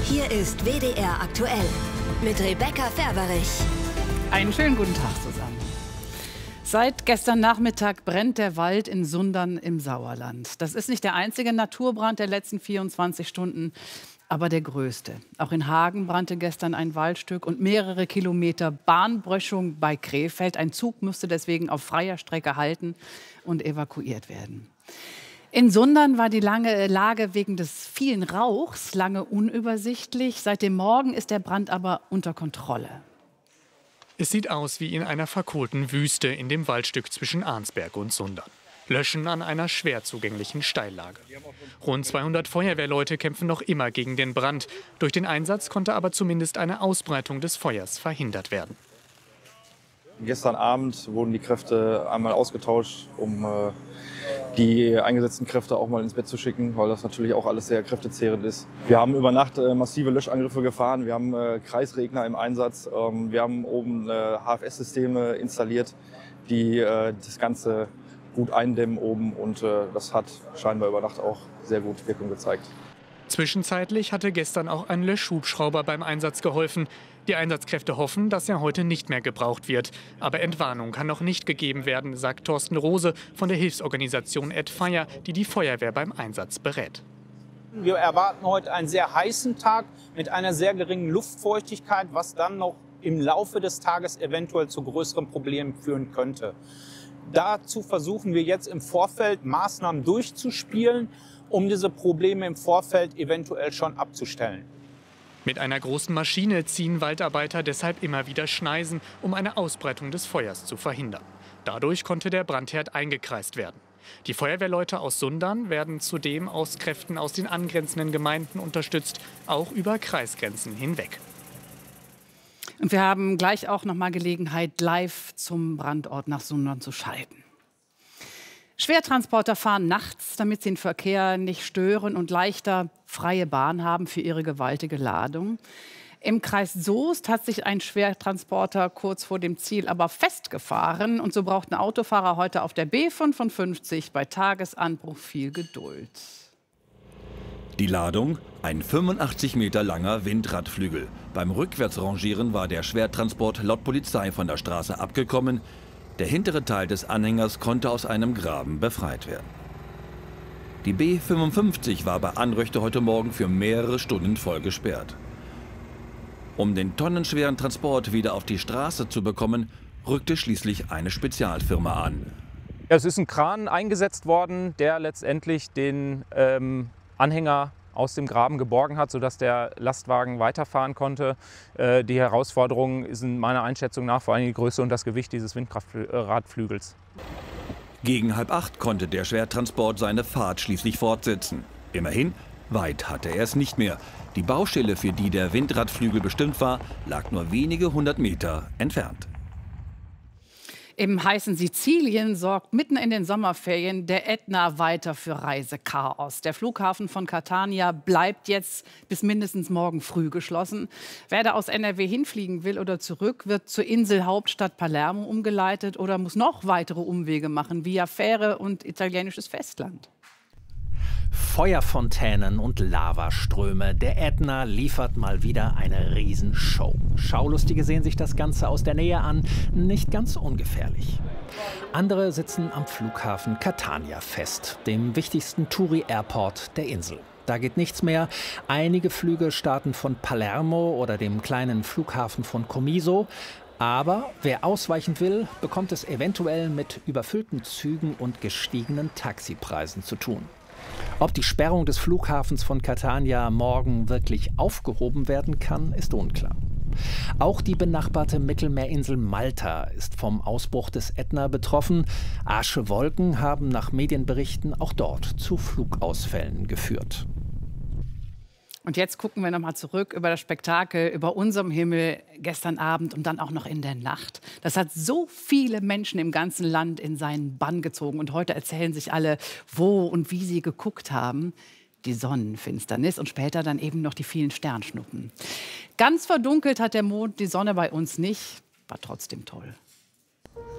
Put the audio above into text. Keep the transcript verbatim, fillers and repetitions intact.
Hier ist W D R aktuell mit Rebecca Ferberich. Einen schönen guten Tag zusammen. Seit gestern Nachmittag brennt der Wald in Sundern im Sauerland. Das ist nicht der einzige Naturbrand der letzten vierundzwanzig Stunden, aber der größte. Auch in Hagen brannte gestern ein Waldstück und mehrere Kilometer Bahnbröschung bei Krefeld. Ein Zug musste deswegen auf freier Strecke halten und evakuiert werden. In Sundern war die lange Lage wegen des vielen Rauchs lange unübersichtlich. Seit dem Morgen ist der Brand aber unter Kontrolle. Es sieht aus wie in einer verkohlten Wüste in dem Waldstück zwischen Arnsberg und Sundern. Löschen an einer schwer zugänglichen Steillage. Rund zweihundert Feuerwehrleute kämpfen noch immer gegen den Brand. Durch den Einsatz konnte aber zumindest eine Ausbreitung des Feuers verhindert werden. Gestern Abend wurden die Kräfte einmal ausgetauscht, um äh, die eingesetzten Kräfte auch mal ins Bett zu schicken, weil das natürlich auch alles sehr kräftezehrend ist. Wir haben über Nacht äh, massive Löschangriffe gefahren, wir haben äh, Kreisregner im Einsatz, ähm, wir haben oben äh, H F S-Systeme installiert, die äh, das Ganze gut eindämmen oben, und äh, das hat scheinbar über Nacht auch sehr gut Wirkung gezeigt. Zwischenzeitlich hatte gestern auch ein Löschhubschrauber beim Einsatz geholfen. Die Einsatzkräfte hoffen, dass er heute nicht mehr gebraucht wird. Aber Entwarnung kann noch nicht gegeben werden, sagt Thorsten Rose von der Hilfsorganisation Add Fire, die die Feuerwehr beim Einsatz berät. Wir erwarten heute einen sehr heißen Tag mit einer sehr geringen Luftfeuchtigkeit, was dann noch im Laufe des Tages eventuell zu größeren Problemen führen könnte. Dazu versuchen wir jetzt im Vorfeld Maßnahmen durchzuspielen, um diese Probleme im Vorfeld eventuell schon abzustellen. Mit einer großen Maschine ziehen Waldarbeiter deshalb immer wieder Schneisen, um eine Ausbreitung des Feuers zu verhindern. Dadurch konnte der Brandherd eingekreist werden. Die Feuerwehrleute aus Sundern werden zudem aus Kräften aus den angrenzenden Gemeinden unterstützt, auch über Kreisgrenzen hinweg. Und wir haben gleich auch noch mal Gelegenheit, live zum Brandort nach Sundern zu schalten. Schwertransporter fahren nachts, damit sie den Verkehr nicht stören und leichter freie Bahn haben für ihre gewaltige Ladung. Im Kreis Soest hat sich ein Schwertransporter kurz vor dem Ziel aber festgefahren. Und so brauchten Autofahrer heute auf der B fünfundfünfzig bei Tagesanbruch viel Geduld. Die Ladung? Ein fünfundachtzig Meter langer Windradflügel. Beim Rückwärtsrangieren war der Schwertransport laut Polizei von der Straße abgekommen. Der hintere Teil des Anhängers konnte aus einem Graben befreit werden. Die B fünfundfünfzig war bei Anröchte heute Morgen für mehrere Stunden voll gesperrt. Um den tonnenschweren Transport wieder auf die Straße zu bekommen, rückte schließlich eine Spezialfirma an. Ja, es ist ein Kran eingesetzt worden, der letztendlich den ähm, Anhänger aus dem Graben geborgen hat, sodass der Lastwagen weiterfahren konnte. Äh, die Herausforderung ist in meiner Einschätzung nach vor allem die Größe und das Gewicht dieses Windkraftradflügels. Gegen halb acht konnte der Schwertransport seine Fahrt schließlich fortsetzen. Immerhin, weit hatte er es nicht mehr. Die Baustelle, für die der Windradflügel bestimmt war, lag nur wenige hundert Meter entfernt. Im heißen Sizilien sorgt mitten in den Sommerferien der Ätna weiter für Reisechaos. Der Flughafen von Catania bleibt jetzt bis mindestens morgen früh geschlossen. Wer da aus N R W hinfliegen will oder zurück, wird zur Inselhauptstadt Palermo umgeleitet oder muss noch weitere Umwege machen via Fähre und italienisches Festland. Feuerfontänen und Lavaströme. Der Ätna liefert mal wieder eine Riesenshow. Schaulustige sehen sich das Ganze aus der Nähe an. Nicht ganz ungefährlich. Andere sitzen am Flughafen Catania fest, dem wichtigsten Touri-Airport der Insel. Da geht nichts mehr. Einige Flüge starten von Palermo oder dem kleinen Flughafen von Comiso. Aber wer ausweichen will, bekommt es eventuell mit überfüllten Zügen und gestiegenen Taxipreisen zu tun. Ob die Sperrung des Flughafens von Catania morgen wirklich aufgehoben werden kann, ist unklar. Auch die benachbarte Mittelmeerinsel Malta ist vom Ausbruch des Ätna betroffen. Arsche Wolken haben nach Medienberichten auch dort zu Flugausfällen geführt. Und jetzt gucken wir noch mal zurück über das Spektakel über unserem Himmel gestern Abend und dann auch noch in der Nacht. Das hat so viele Menschen im ganzen Land in seinen Bann gezogen. Und heute erzählen sich alle, wo und wie sie geguckt haben. Die Sonnenfinsternis und später dann eben noch die vielen Sternschnuppen. Ganz verdunkelt hat der Mond die Sonne bei uns nicht, war trotzdem toll.